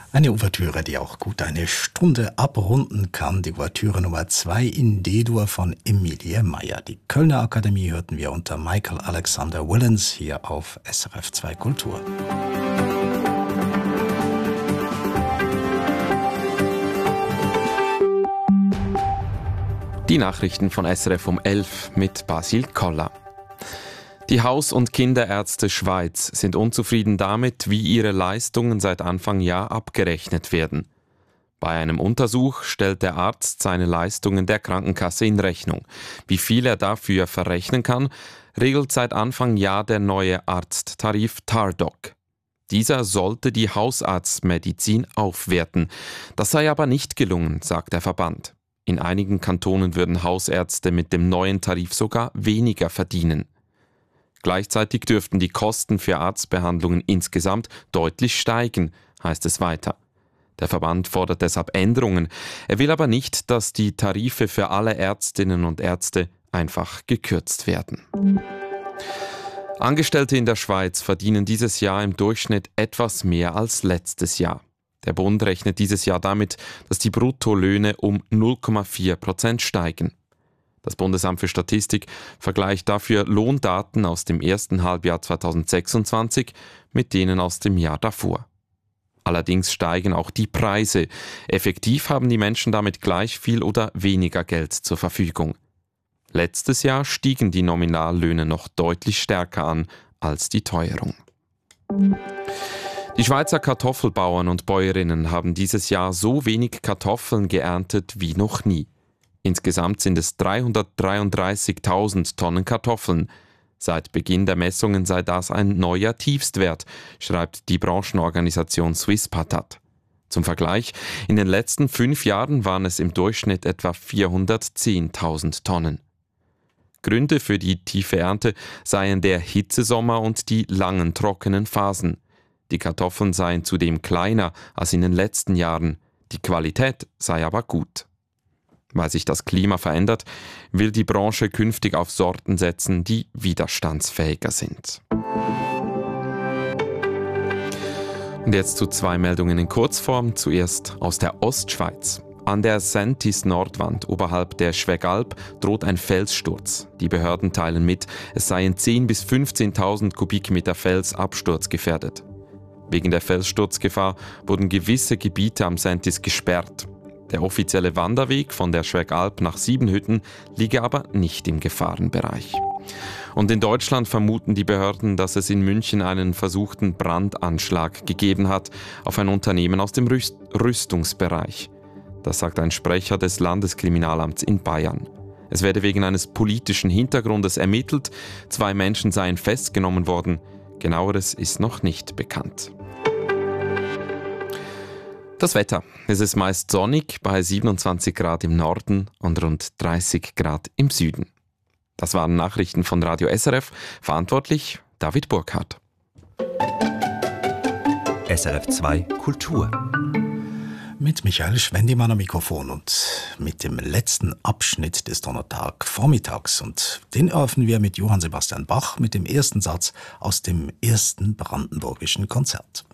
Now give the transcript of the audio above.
Eine Ouvertüre, die auch gut eine Stunde abrunden kann. Die Ouvertüre Nummer 2 in D-Dur von Emilie Meyer. Die Kölner Akademie hörten wir unter Michael Alexander Willens hier auf SRF 2 Kultur. Die Nachrichten von SRF um 11 mit Basil Koller. Die Haus- und Kinderärzte Schweiz sind unzufrieden damit, wie ihre Leistungen seit Anfang Jahr abgerechnet werden. Bei einem Untersuch stellt der Arzt seine Leistungen der Krankenkasse in Rechnung. Wie viel er dafür verrechnen kann, regelt seit Anfang Jahr der neue Arzttarif TARDOC. Dieser sollte die Hausarztmedizin aufwerten. Das sei aber nicht gelungen, sagt der Verband. In einigen Kantonen würden Hausärzte mit dem neuen Tarif sogar weniger verdienen. Gleichzeitig dürften die Kosten für Arztbehandlungen insgesamt deutlich steigen, heißt es weiter. Der Verband fordert deshalb Änderungen. Er will aber nicht, dass die Tarife für alle Ärztinnen und Ärzte einfach gekürzt werden. Angestellte in der Schweiz verdienen dieses Jahr im Durchschnitt etwas mehr als letztes Jahr. Der Bund rechnet dieses Jahr damit, dass die Bruttolöhne um 0,4% steigen. Das Bundesamt für Statistik vergleicht dafür Lohndaten aus dem ersten Halbjahr 2026 mit denen aus dem Jahr davor. Allerdings steigen auch die Preise. Effektiv haben die Menschen damit gleich viel oder weniger Geld zur Verfügung. Letztes Jahr stiegen die Nominallöhne noch deutlich stärker an als die Teuerung. Die Schweizer Kartoffelbauern und Bäuerinnen haben dieses Jahr so wenig Kartoffeln geerntet wie noch nie. Insgesamt sind es 333.000 Tonnen Kartoffeln. Seit Beginn der Messungen sei das ein neuer Tiefstwert, schreibt die Branchenorganisation Swisspatat. Zum Vergleich, in den letzten 5 Jahren waren es im Durchschnitt etwa 410.000 Tonnen. Gründe für die tiefe Ernte seien der Hitzesommer und die langen trockenen Phasen. Die Kartoffeln seien zudem kleiner als in den letzten Jahren. Die Qualität sei aber gut. Weil sich das Klima verändert, will die Branche künftig auf Sorten setzen, die widerstandsfähiger sind. Und jetzt zu 2 Meldungen in Kurzform. Zuerst aus der Ostschweiz. An der Sentis-Nordwand oberhalb der Schwegalp droht ein Felssturz. Die Behörden teilen mit, es seien 10.000 bis 15.000 Kubikmeter Fels absturzgefährdet. Wegen der Felssturzgefahr wurden gewisse Gebiete am Sentis gesperrt. Der offizielle Wanderweg von der Schwegalp nach Siebenhütten liege aber nicht im Gefahrenbereich. Und in Deutschland vermuten die Behörden, dass es in München einen versuchten Brandanschlag gegeben hat auf ein Unternehmen aus dem Rüstungsbereich. Das sagt ein Sprecher des Landeskriminalamts in Bayern. Es werde wegen eines politischen Hintergrundes ermittelt, 2 Menschen seien festgenommen worden. Genaueres ist noch nicht bekannt. Das Wetter. Es ist meist sonnig bei 27 Grad im Norden und rund 30 Grad im Süden. Das waren Nachrichten von Radio SRF. Verantwortlich David Burkhardt. SRF 2 Kultur. Mit Michael Schwendimann am Mikrofon und mit dem letzten Abschnitt des Donnerstag-Vormittags. Und den eröffnen wir mit Johann Sebastian Bach mit dem ersten Satz aus dem ersten brandenburgischen Konzert.